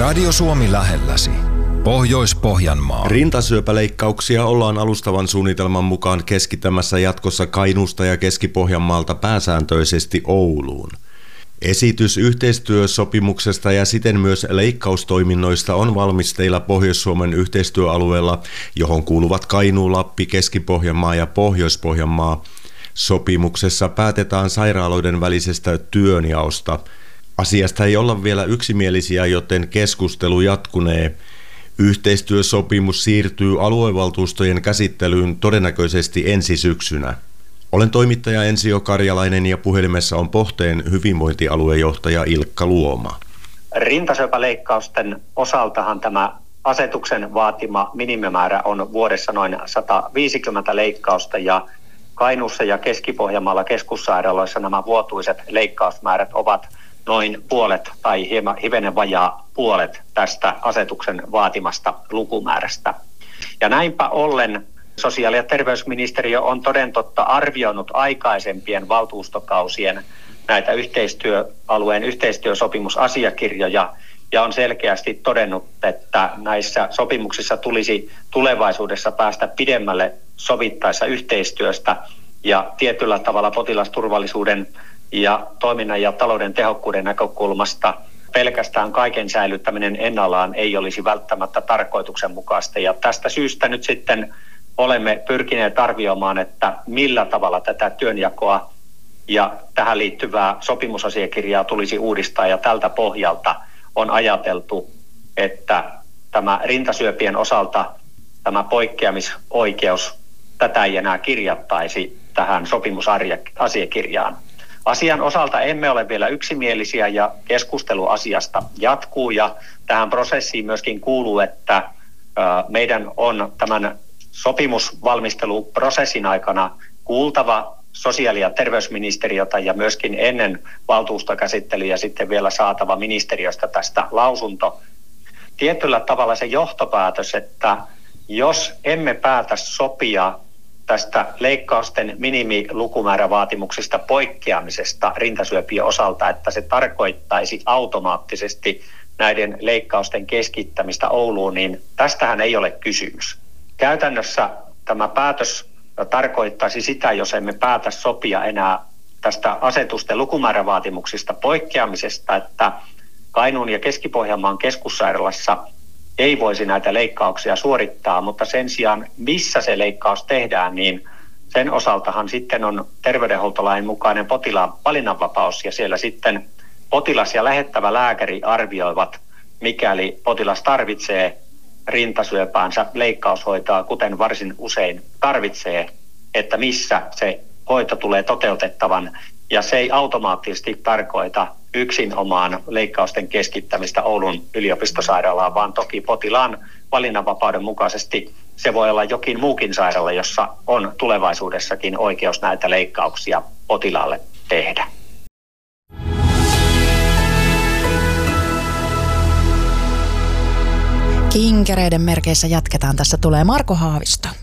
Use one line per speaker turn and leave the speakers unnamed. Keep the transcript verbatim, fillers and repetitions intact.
Radio Suomi lähelläsi. Pohjois-Pohjanmaa.
Rintasyöpäleikkauksia ollaan alustavan suunnitelman mukaan keskittämässä jatkossa Kainuusta ja Keski-Pohjanmaalta pääsääntöisesti Ouluun. Esitys yhteistyösopimuksesta ja siten myös leikkaustoiminnoista on valmisteilla Pohjois-Suomen yhteistyöalueella, johon kuuluvat Kainuu, Lappi, Keski-Pohjanmaa ja Pohjois-Pohjanmaa. Sopimuksessa päätetään sairaaloiden välisestä työnjaosta. Asiasta ei olla vielä yksimielisiä, joten keskustelu jatkunee. Yhteistyösopimus siirtyy aluevaltuustojen käsittelyyn todennäköisesti ensi syksynä. Olen toimittaja Ensio Karjalainen ja puhelimessa on Pohteen hyvinvointialuejohtaja Ilkka Luoma.
Rintasyöpäleikkausten osaltahan tämä asetuksen vaatima minimimäärä on vuodessa noin sata viisikymmentä leikkausta ja Kainuussa ja Keski-Pohjanmaalla keskussairaaloissa nämä vuotuiset leikkausmäärät ovat noin puolet tai hieman hivenen vajaa puolet tästä asetuksen vaatimasta lukumäärästä. Ja näinpä ollen sosiaali- ja terveysministeriö on toden totta arvioinut aikaisempien valtuustokausien näitä yhteistyöalueen yhteistyösopimusasiakirjoja ja on selkeästi todennut, että näissä sopimuksissa tulisi tulevaisuudessa päästä pidemmälle sovittaessa yhteistyöstä ja tietyllä tavalla potilasturvallisuuden ja toiminnan ja talouden tehokkuuden näkökulmasta pelkästään kaiken säilyttäminen ennallaan ei olisi välttämättä tarkoituksenmukaista. Ja tästä syystä nyt sitten olemme pyrkineet arvioimaan, että millä tavalla tätä työnjakoa ja tähän liittyvää sopimusasiakirjaa tulisi uudistaa. Ja tältä pohjalta on ajateltu, että tämä rintasyöpien osalta tämä poikkeamisoikeus, tätä ei enää kirjattaisi tähän sopimusasiakirjaan. Asian osalta emme ole vielä yksimielisiä ja keskustelu asiasta jatkuu ja tähän prosessiin myöskin kuuluu, että meidän on tämän sopimusvalmisteluprosessin aikana kuultava sosiaali- ja terveysministeriötä ja myöskin ennen valtuustokäsittelyä sitten vielä saatava ministeriöstä tästä lausunto. Tietyllä tavalla se johtopäätös, että jos emme päätä sopia tästä leikkausten minimilukumäärävaatimuksista poikkeamisesta rintasyöpien osalta, että se tarkoittaisi automaattisesti näiden leikkausten keskittämistä Ouluun, niin tästähän ei ole kysymys. Käytännössä tämä päätös tarkoittaisi sitä, jos emme päätä sopia enää tästä asetusten lukumäärävaatimuksista poikkeamisesta, että Kainuun ja Keski-Pohjanmaan keskussairaalassa ei voisi näitä leikkauksia suorittaa, mutta sen sijaan missä se leikkaus tehdään, niin sen osaltahan sitten on terveydenhuoltolain mukainen potilaan valinnanvapaus ja siellä sitten potilas ja lähettävä lääkäri arvioivat, mikäli potilas tarvitsee rintasyöpäänsä leikkaushoitoa, kuten varsin usein tarvitsee, että missä se hoito tulee toteutettavan. Ja se ei automaattisesti tarkoita yksinomaan leikkausten keskittämistä Oulun yliopistosairaalaan, vaan toki potilaan valinnanvapauden mukaisesti se voi olla jokin muukin sairaala, jossa on tulevaisuudessakin oikeus näitä leikkauksia potilaalle tehdä.
Kinkereiden merkeissä jatketaan. Tässä tulee Marko Haavisto.